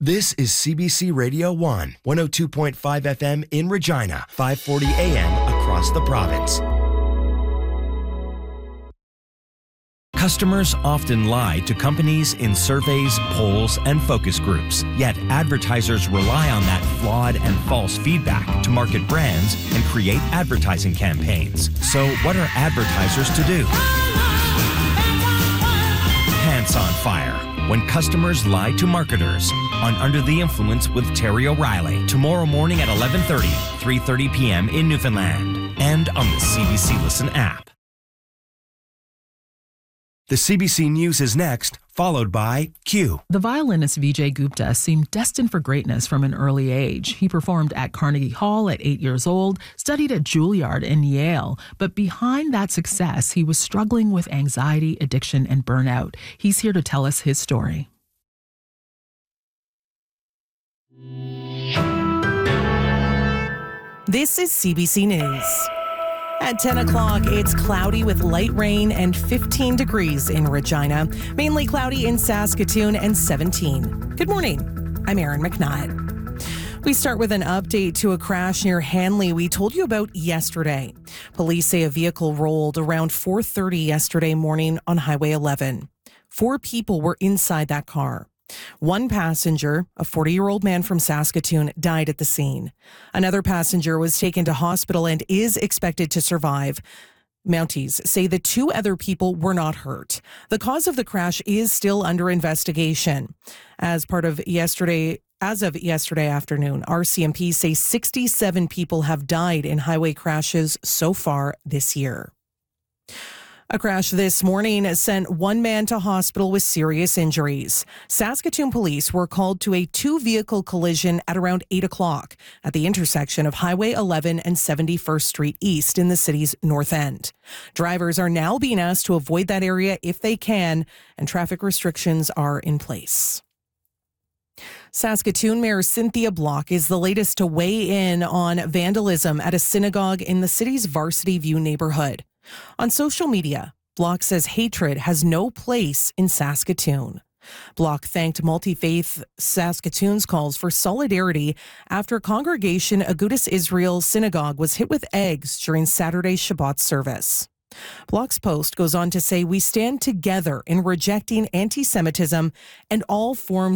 This is CBC Radio 1, 102.5 FM in Regina, 540 AM across the province. Customers often lie to companies in surveys, polls, and focus groups. Yet advertisers rely on that flawed and false feedback to market brands and create advertising campaigns. So what are advertisers to do? Pants on Fire. When customers lie to marketers on Under the Influence with Terry O'Reilly. Tomorrow morning at 11:30, 3:30 p.m. in Newfoundland and on the CBC Listen app. The CBC News is next, followed by Q. The violinist Vijay Gupta seemed destined for greatness from an early age. He performed at Carnegie Hall at 8 years old, studied at Juilliard and Yale. But behind that success, he was struggling with anxiety, addiction, and burnout. He's here to tell us his story. This is CBC News. At 10 o'clock, it's cloudy with light rain and 15 degrees in Regina. Mainly cloudy in Saskatoon and 17. Good morning. I'm Erin McNutt. We start with an update to a crash near Hanley we told you about yesterday. Police say a vehicle rolled around 4:30 yesterday morning on Highway 11. 4 people were inside that car. One passenger, a 40-year-old man from Saskatoon, died at the scene. Another passenger was taken to hospital and is expected to survive. Mounties say the 2 other people were not hurt. The cause of the crash is still under investigation. As of yesterday afternoon, RCMP say 67 people have died in highway crashes so far this year. A crash this morning sent one man to hospital with serious injuries. Saskatoon police were called to a 2-vehicle collision at around 8 o'clock at the intersection of Highway 11 and 71st Street East in the city's north end. Drivers are now being asked to avoid that area if they can, and traffic restrictions are in place. Saskatoon Mayor Cynthia Block is the latest to weigh in on vandalism at a synagogue in the city's Varsity View neighborhood. On social media, Block says hatred has no place in Saskatoon. Block thanked Multi-Faith Saskatoon's calls for solidarity after Congregation Agudas Israel Synagogue was hit with eggs during Saturday's Shabbat service. Block's post goes on to say, "We stand together in rejecting anti-Semitism and all forms